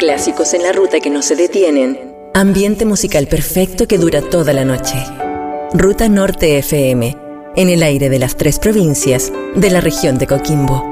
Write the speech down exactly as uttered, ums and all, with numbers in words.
Clásicos en la ruta que no se detienen. Ambiente musical perfecto que dura toda la noche. Ruta Norte F M, en el aire de las tres provincias de la región de Coquimbo.